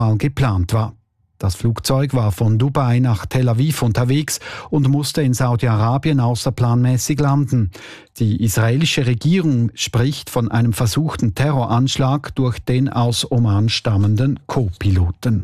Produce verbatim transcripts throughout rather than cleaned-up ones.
mal geplant war. Das Flugzeug war von Dubai nach Tel Aviv unterwegs und musste in Saudi-Arabien außerplanmäßig landen. Die israelische Regierung spricht von einem versuchten Terroranschlag durch den aus Oman stammenden Co-Piloten.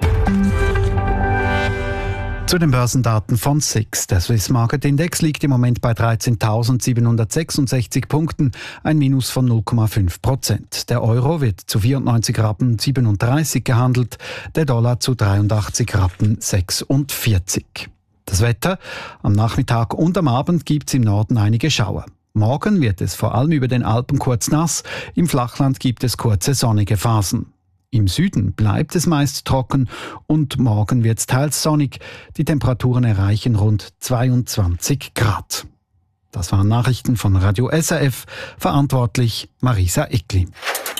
Zu den Börsendaten von S I X. Der Swiss Market Index liegt im Moment bei dreizehntausendsiebenhundertsechsundsechzig Punkten, ein Minus von null Komma fünf Prozent. Der Euro wird zu vierundneunzig Rappen siebenunddreißig gehandelt, der Dollar zu dreiundachtzig Rappen sechsundvierzig. Das Wetter: Am Nachmittag und am Abend gibt es im Norden einige Schauer. Morgen wird es vor allem über den Alpen kurz nass, im Flachland gibt es kurze sonnige Phasen. Im Süden bleibt es meist trocken und morgen wird es teils sonnig. Die Temperaturen erreichen rund zweiundzwanzig Grad. Das waren Nachrichten von Radio S R F, verantwortlich Marisa Eckli.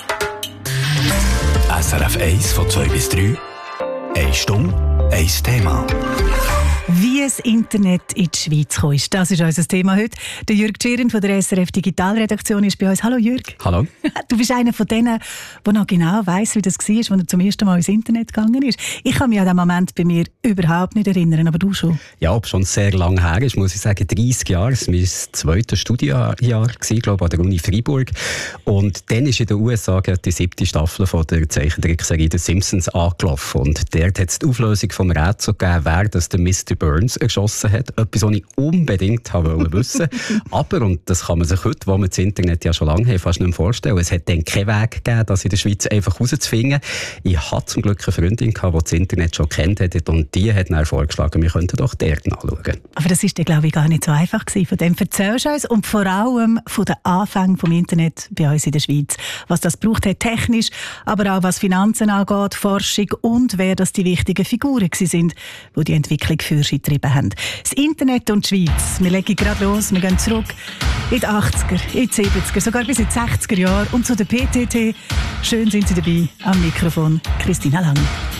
S R F eins von zwei bis drei. Eine Stunde, ein Thema. Wie das Internet in die Schweiz gekommen ist, das ist unser Thema heute. Der Jürg Tschirren von der S R F Digitalredaktion ist bei uns. Hallo Jürg. Hallo. Du bist einer von denen, der noch genau weiss, wie das war, als er zum ersten Mal ins Internet gegangen ist. Ich kann mich an den Moment bei mir überhaupt nicht erinnern, aber du schon? Ja, ob schon sehr lange her ist, muss ich sagen, dreissig Jahre. Es war mein zweites Studienjahr, gewesen, glaube ich, an der Uni Freiburg. Und dann ist in den U S A die siebte Staffel von der Zeichentrickserie The Simpsons angelaufen. Und dort hat es die Auflösung vom Rätsel gegeben, wer das der Mister Burns erschossen hat. Etwas, was ich unbedingt wollte wissen. Aber, und das kann man sich heute, wo man das Internet ja schon lange hat, fast nicht mehr vorstellen, es hat dann keinen Weg gegeben, das in der Schweiz einfach rauszufinden. Ich hatte zum Glück eine Freundin, die das Internet schon kennt hat, und die hat dann vorgeschlagen, wir könnten doch dort nachschauen. Aber das war, glaube ich, gar nicht so einfach gewesen. Von dem erzählst du uns und vor allem von den Anfängen des Internet bei uns in der Schweiz. Was das braucht hat, technisch, aber auch was Finanzen angeht, Forschung und wer das die wichtigen Figuren sind, die die Entwicklung für sich getrieben haben. Das Internet und die Schweiz. Wir legen gerade los, wir gehen zurück in die achtziger, in die siebziger, sogar bis in die sechziger Jahre und zu der P T T. Schön sind Sie dabei. Am Mikrofon Christina Lang.